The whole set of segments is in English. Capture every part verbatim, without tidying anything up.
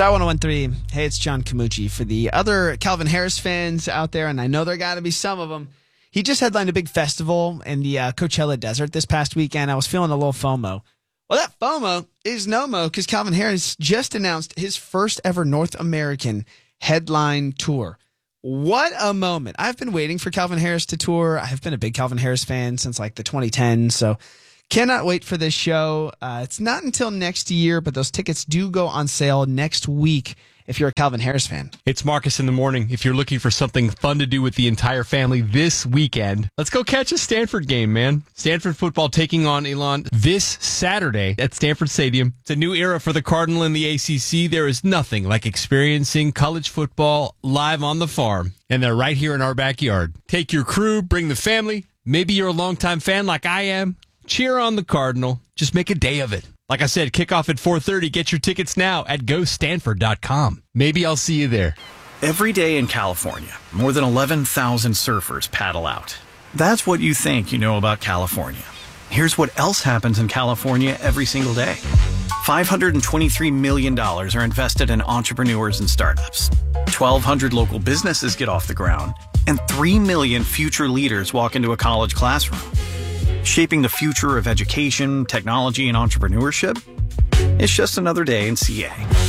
Star one oh one three. Hey, it's John Camucci. For the other Calvin Harris fans out there, and I know there got to be some of them, he just headlined a big festival in the uh, Coachella Desert this past weekend. I was feeling a little FOMO. Well, that FOMO is no mo because Calvin Harris just announced his first ever North American headline tour. What a moment. I've been waiting for Calvin Harris to tour. I've been a big Calvin Harris fan since like the twenty tens, so cannot wait for this show. Uh, it's not until next year, but those tickets do go on sale next week if you're a Calvin Harris fan. It's Marcus in the morning. If you're looking for something fun to do with the entire family this weekend, let's go catch a Stanford game, man. Stanford football taking on Elon this Saturday at Stanford Stadium. It's a new era for the Cardinal and the A C C. There is nothing like experiencing college football live on the farm, and they're right here in our backyard. Take your crew, bring the family. Maybe you're a longtime fan like I am. Cheer on the Cardinal. Just make a day of it. Like I said, kickoff at four thirty. Get your tickets now at go stanford dot com. Maybe I'll see you there. Every day in California, more than eleven thousand surfers paddle out. That's what you think you know about California. Here's what else happens in California every single day. five hundred twenty-three million dollars are invested in entrepreneurs and startups. twelve hundred local businesses get off the ground. And three million future leaders walk into a college classroom. Shaping the future of education, technology, and entrepreneurship? It's just another day in C A.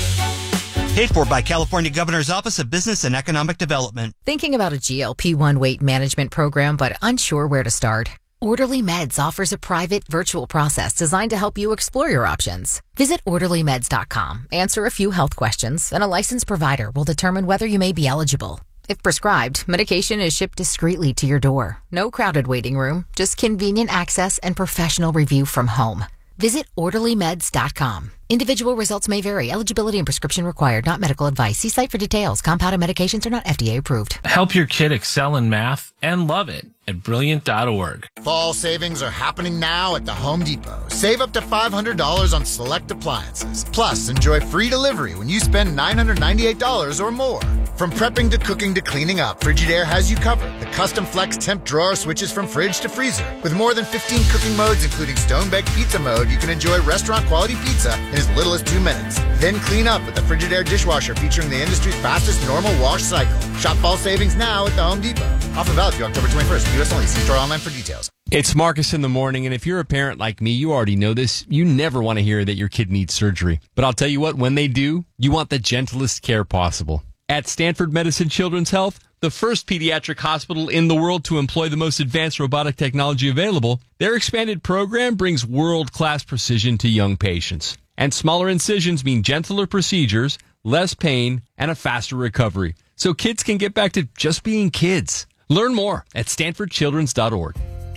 Paid for by California Governor's Office of Business and Economic Development. Thinking about a G L P one weight management program but unsure where to start? Orderly Meds offers a private virtual process designed to help you explore your options. Visit orderly meds dot com, answer a few health questions, and a licensed provider will determine whether you may be eligible. If prescribed, medication is shipped discreetly to your door. No crowded waiting room, just convenient access and professional review from home. Visit orderly meds dot com. Individual results may vary. Eligibility and prescription required. Not medical advice. See site for details. Compounded medications are not F D A approved. Help your kid excel in math and love it at brilliant dot org. Fall savings are happening now at the Home Depot. Save up to five hundred dollars on select appliances. Plus, enjoy free delivery when you spend nine hundred ninety-eight dollars or more. From prepping to cooking to cleaning up, Frigidaire has you covered. The custom flex temp drawer switches from fridge to freezer. With more than fifteen cooking modes, including stone-baked pizza mode, you can enjoy restaurant-quality pizza in as little as two minutes. Then clean up with the Frigidaire dishwasher featuring the industry's fastest normal wash cycle. Shop fall savings now at the Home Depot. Offer valid through October twenty-first. U S only. See store online for details. It's Marcus in the morning, and if you're a parent like me, you already know this. You never want to hear that your kid needs surgery. But I'll tell you what, when they do, you want the gentlest care possible. At Stanford Medicine Children's Health, the first pediatric hospital in the world to employ the most advanced robotic technology available, their expanded program brings world-class precision to young patients. And smaller incisions mean gentler procedures, less pain, and a faster recovery. So kids can get back to just being kids. Learn more at stanford children's dot org.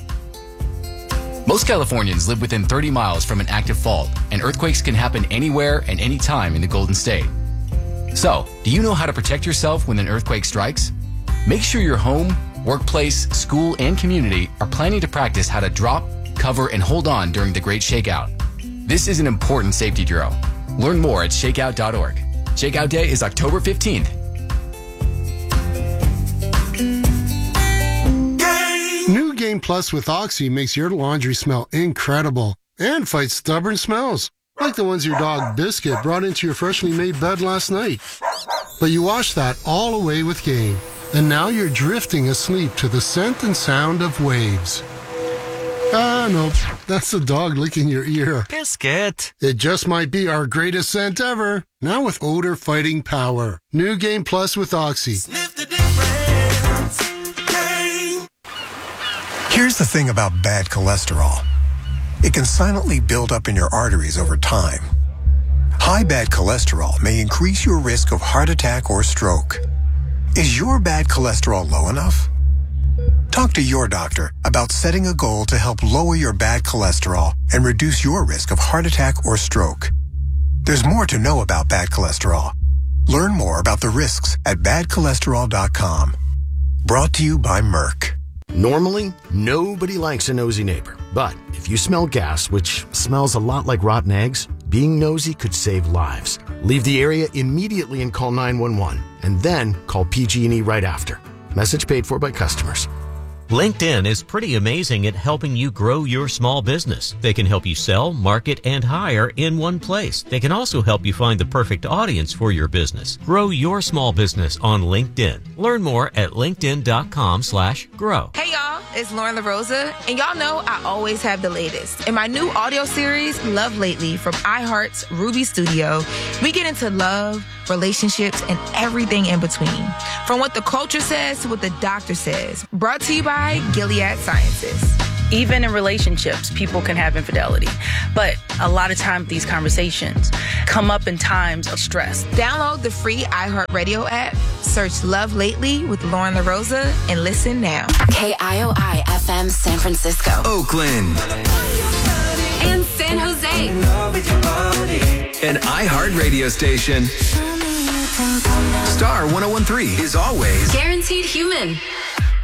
Most Californians live within thirty miles from an active fault, and earthquakes can happen anywhere and anytime in the Golden State. So, do you know how to protect yourself when an earthquake strikes? Make sure your home, workplace, school, and community are planning to practice how to drop, cover, and hold on during the Great Shakeout. This is an important safety drill. Learn more at shakeout dot org. Shakeout Day is October fifteenth. New Game Plus with Oxy makes your laundry smell incredible and fights stubborn smells, like the ones your dog Biscuit brought into your freshly made bed last night. But you washed that all away with Game, and now you're drifting asleep to the scent and sound of waves. Ah, no, that's the dog licking your ear. Biscuit. It just might be our greatest scent ever, now with odor-fighting power. New Game Plus with Oxy. Sniff the difference. Game. Here's the thing about bad cholesterol. It can silently build up in your arteries over time. High bad cholesterol may increase your risk of heart attack or stroke. Is your bad cholesterol low enough? Talk to your doctor about setting a goal to help lower your bad cholesterol and reduce your risk of heart attack or stroke. There's more to know about bad cholesterol. Learn more about the risks at bad cholesterol dot com. Brought to you by Merck. Normally, nobody likes a nosy neighbor. But if you smell gas, which smells a lot like rotten eggs, being nosy could save lives. Leave the area immediately and call nine one one. And then call P G and E right after. Message paid for by customers. LinkedIn is pretty amazing at helping you grow your small business. They can help you sell, market, and hire in one place. They can also help you find the perfect audience for your business. Grow your small business on LinkedIn. Learn more at linkedin.com slash grow. Hey y'all, it's Lauren LaRosa, and y'all know I always have the latest. In my new audio series, Love Lately, from iHeart's Ruby Studio, we get into love, relationships, and everything in between. From what the culture says to what the doctor says. Brought to you by Gilead Sciences. Even in relationships, people can have infidelity. But a lot of times these conversations come up in times of stress. Download the free iHeartRadio app, search Love Lately with Lauren LaRosa, and listen now. K I O I F M San Francisco. Oakland. And San Jose. An iHeart radio station. Star one oh one three is always guaranteed human.